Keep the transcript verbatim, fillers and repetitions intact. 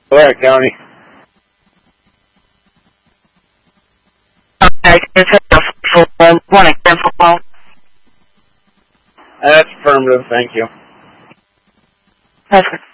Blair County. Okay, is it for one example? That's affirmative, thank you. That's good.